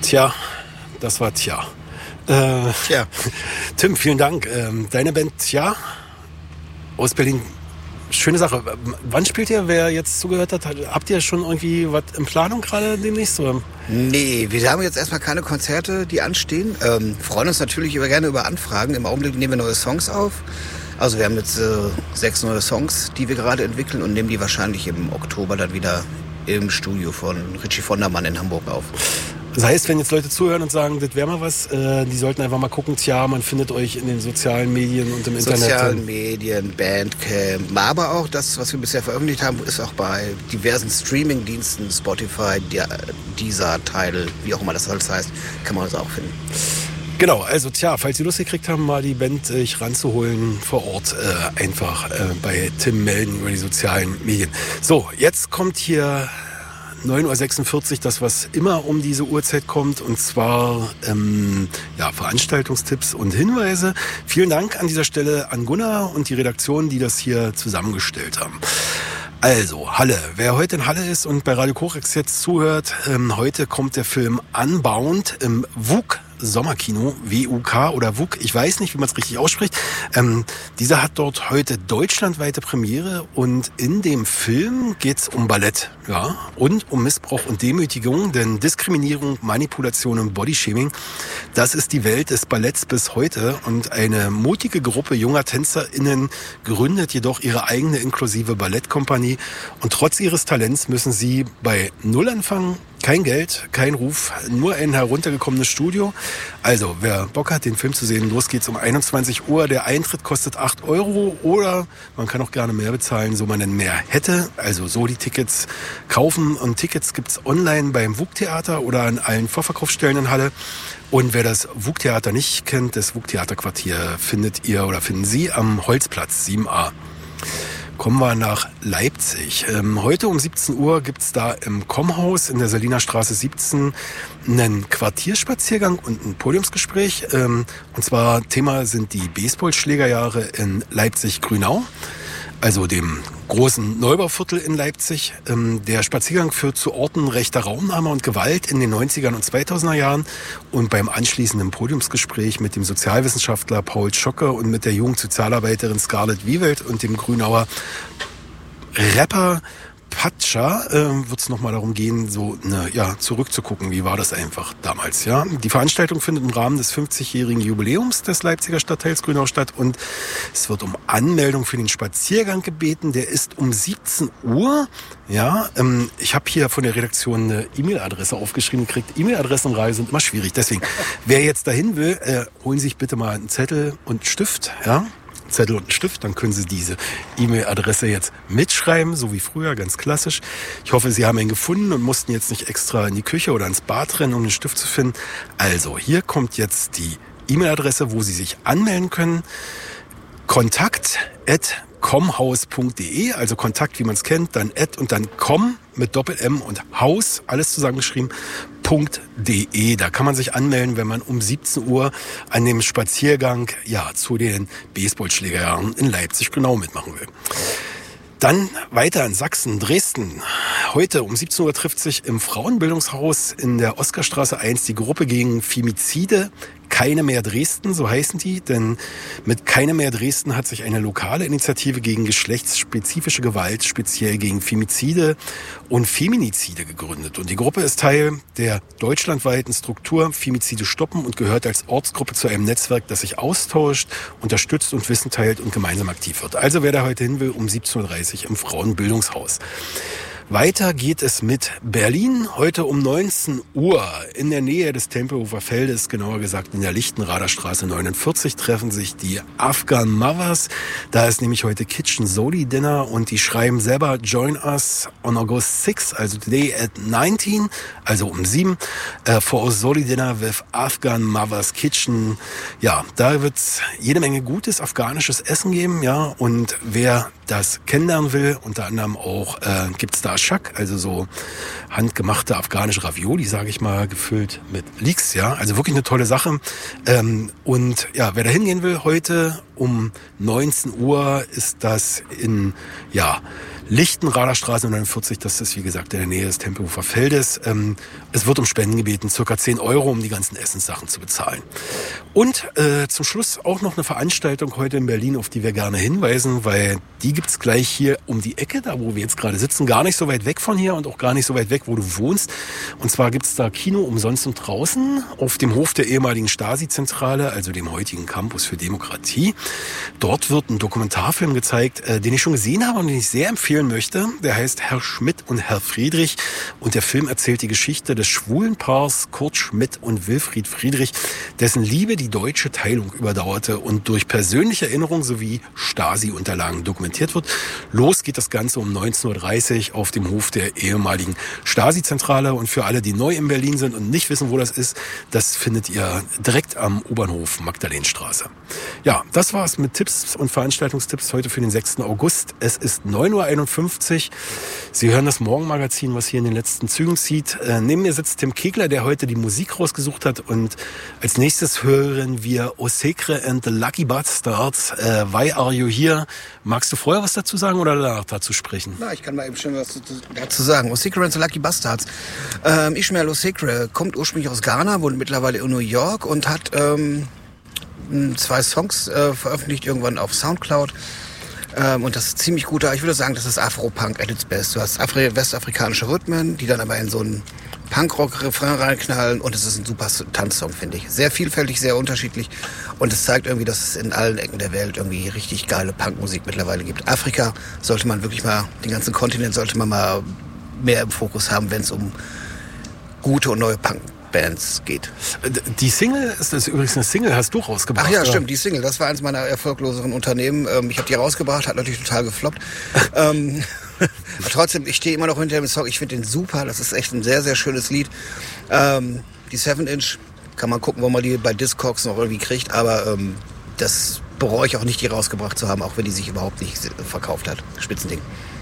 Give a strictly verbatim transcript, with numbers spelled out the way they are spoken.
Tja, das war Tja. Äh, Tja. Tim, vielen Dank. Ähm, deine Band Tja aus Berlin. Schöne Sache. Wann spielt ihr? Wer jetzt zugehört hat, habt ihr schon irgendwie was in Planung gerade demnächst? Oder? Nee, wir haben jetzt erstmal keine Konzerte, die anstehen. Ähm, freuen uns natürlich über, gerne über Anfragen. Im Augenblick nehmen wir neue Songs auf. Also wir haben jetzt äh, sechs neue Songs, die wir gerade entwickeln und nehmen die wahrscheinlich im Oktober dann wieder im Studio von Richie Vondermann in Hamburg auf. Das heißt, wenn jetzt Leute zuhören und sagen, das wäre mal was, äh, die sollten einfach mal gucken, tja, man findet euch in den sozialen Medien und im Internet. Sozialen Medien, Bandcamp, aber auch das, was wir bisher veröffentlicht haben, ist auch bei diversen Streaming-Diensten, Spotify, Deezer, Tidal, wie auch immer das alles heißt, kann man uns auch finden. Genau, also tja, falls Sie Lust gekriegt haben, mal die Band sich äh, ranzuholen vor Ort, äh, einfach äh, bei Tim melden über die sozialen Medien. So, jetzt kommt hier neun Uhr sechsundvierzig, das was immer um diese Uhrzeit kommt, und zwar ähm, ja, Veranstaltungstipps und Hinweise. Vielen Dank an dieser Stelle an Gunnar und die Redaktion, die das hier zusammengestellt haben. Also, Halle. Wer heute in Halle ist und bei Radio Korex jetzt zuhört, ähm, heute kommt der Film Unbound im W U K Sommerkino, W U K oder W U K, ich weiß nicht, wie man es richtig ausspricht. Ähm, dieser hat dort heute deutschlandweite Premiere und in dem Film geht's um Ballett, ja, und um Missbrauch und Demütigung, denn Diskriminierung, Manipulation und Bodyshaming, das ist die Welt des Balletts bis heute, und eine mutige Gruppe junger TänzerInnen gründet jedoch ihre eigene inklusive Ballettkompanie, und trotz ihres Talents müssen sie bei Null anfangen. Kein Geld, kein Ruf, nur ein heruntergekommenes Studio. Also, wer Bock hat, den Film zu sehen, los geht's um einundzwanzig Uhr. Der Eintritt kostet acht Euro oder man kann auch gerne mehr bezahlen, so man denn mehr hätte. Also so die Tickets kaufen, und Tickets gibt's online beim W U K-Theater oder an allen Vorverkaufsstellen in Halle. Und wer das W U K-Theater nicht kennt, das W U K-Theaterquartier findet ihr oder finden Sie am Holzplatz sieben a. Kommen wir nach Leipzig. Ähm, heute um siebzehn Uhr gibt's da im Kommhaus in der Seliner Straße siebzehn einen Quartierspaziergang und ein Podiumsgespräch. Ähm, und zwar Thema sind die Baseballschlägerjahre in Leipzig-Grünau, also dem großen Neubauviertel in Leipzig. Ähm, der Spaziergang führt zu Orten rechter Raumnahme und Gewalt in den neunzigern und zweitausender Jahren. Und beim anschließenden Podiumsgespräch mit dem Sozialwissenschaftler Paul Schocke und mit der Jugendsozialarbeiterin Scarlett Wiewelt und dem Grünauer Rapper Patscha äh, wird es nochmal darum gehen, so ne, ja, zurückzugucken, wie war das einfach damals. Ja? Die Veranstaltung findet im Rahmen des fünfzigjährigen Jubiläums des Leipziger Stadtteils Grünau statt, und es wird um Anmeldung für den Spaziergang gebeten. Der ist um siebzehn Uhr. Ja, ähm, ich habe hier von der Redaktion eine E-Mail-Adresse aufgeschrieben gekriegt. E-Mail-Adressenreihe sind immer schwierig. Deswegen, wer jetzt dahin will, äh, holen Sie sich bitte mal einen Zettel und einen Stift, ja. Zettel und einen Stift, dann können Sie diese E-Mail-Adresse jetzt mitschreiben, so wie früher, ganz klassisch. Ich hoffe, Sie haben ihn gefunden und mussten jetzt nicht extra in die Küche oder ins Bad rennen, um den Stift zu finden. Also, hier kommt jetzt die E-Mail-Adresse, wo Sie sich anmelden können. Kontakt at comhaus punkt de, also Kontakt, wie man es kennt, dann at und dann com mit Doppel-M und Haus, alles zusammengeschrieben, .de. Da kann man sich anmelden, wenn man um siebzehn Uhr an dem Spaziergang ja zu den Baseballschlägerjahren in Leipzig-Grünau mitmachen will. Dann weiter in Sachsen, Dresden. Heute um siebzehn Uhr trifft sich im Frauenbildungshaus in der Oskarstraße eins die Gruppe gegen Femizide. Keine mehr Dresden, so heißen die, denn mit Keine mehr Dresden hat sich eine lokale Initiative gegen geschlechtsspezifische Gewalt, speziell gegen Femizide und Feminizide gegründet. Und die Gruppe ist Teil der deutschlandweiten Struktur Femizide stoppen und gehört als Ortsgruppe zu einem Netzwerk, das sich austauscht, unterstützt und Wissen teilt und gemeinsam aktiv wird. Also wer da heute hin will, um siebzehn Uhr dreißig im Frauenbildungshaus. Weiter geht es mit Berlin. Heute um neunzehn Uhr in der Nähe des Tempelhofer Feldes, genauer gesagt in der Lichtenrader Straße neunundvierzig, treffen sich die Afghan Mothers. Da ist nämlich heute Kitchen Soli Dinner, und die schreiben selber Join us on August sixth, also today at nineteen, also um sieben, uh, for a Soli Dinner with Afghan Mothers Kitchen. Ja, da wird es jede Menge gutes afghanisches Essen geben, ja, und wer das kennenlernen will, unter anderem auch äh, gibt es da Shak, also so handgemachte afghanische Ravioli, sage ich mal, gefüllt mit Leeks, ja, also wirklich eine tolle Sache. Ähm, und ja, wer da hingehen will, heute um neunzehn Uhr ist das in, ja, Lichtenrader Straße neunundvierzig, das ist wie gesagt in der Nähe des Tempelhofer Feldes. Ähm, es wird um Spenden gebeten, circa zehn Euro, um die ganzen Essenssachen zu bezahlen. Und äh, zum Schluss auch noch eine Veranstaltung heute in Berlin, auf die wir gerne hinweisen, weil die gibt's gleich hier um die Ecke, da wo wir jetzt gerade sitzen, gar nicht so weit weg von hier und auch gar nicht so weit weg, wo du wohnst. Und zwar gibt's da Kino umsonst und draußen auf dem Hof der ehemaligen Stasi-Zentrale, also dem heutigen Campus für Demokratie. Dort wird ein Dokumentarfilm gezeigt, äh, den ich schon gesehen habe und den ich sehr empfehlen möchte. Der heißt Herr Schmidt und Herr Friedrich und der Film erzählt die Geschichte des schwulen Paars Kurt Schmidt und Wilfried Friedrich, dessen Liebe die deutsche Teilung überdauerte und durch persönliche Erinnerung sowie Stasi-Unterlagen dokumentiert wird. Los geht das Ganze um neunzehn Uhr dreißig auf dem Hof der ehemaligen Stasi-Zentrale. Und für alle, die neu in Berlin sind und nicht wissen, wo das ist, das findet ihr direkt am U-Bahnhof Magdalenstraße. Ja, das war's mit Tipps und Veranstaltungstipps heute für den sechsten August. Es ist neun Uhr einundfünfzig. Sie hören das Morgenmagazin, was hier in den letzten Zügen zieht. Äh, neben mir sitzt Tim Kegler, der heute die Musik rausgesucht hat. Und als nächstes hören wir O Secret and the Lucky Bastards. Äh, Why Are You Here? Magst du vorher was dazu sagen oder danach dazu sprechen? Na, ich kann mal eben schon was dazu sagen. O Secret and the Lucky Bastards. Ähm, Ishmael O Secret kommt ursprünglich aus Ghana, wohnt mittlerweile in New York und hat ähm, zwei Songs äh, veröffentlicht, irgendwann auf Soundcloud. Ähm, und das ist ziemlich guter, ich würde sagen, das ist Afro-Punk at its best. Du hast Afri- westafrikanische Rhythmen, die dann aber in so einen Punkrock-Refrain reinknallen und es ist ein super Tanzsong, finde ich. Sehr vielfältig, sehr unterschiedlich und es zeigt irgendwie, dass es in allen Ecken der Welt irgendwie richtig geile Punkmusik mittlerweile gibt. Afrika sollte man wirklich mal, den ganzen Kontinent sollte man mal mehr im Fokus haben, wenn es um gute und neue Punkbands geht. Die Single, ist das übrigens eine Single, hast du rausgebracht? Ach ja, oder? stimmt, die Single, das war eins meiner erfolgloseren Unternehmen. Ich habe die rausgebracht, hat natürlich total gefloppt. ähm, aber trotzdem, ich stehe immer noch hinter dem Song, ich finde den super, das ist echt ein sehr, sehr schönes Lied. Ähm, die seven Inch, kann man gucken, wo man die bei Discogs noch irgendwie kriegt, aber ähm, das bereue ich auch nicht, die rausgebracht zu haben, auch wenn die sich überhaupt nicht verkauft hat. Spitzending.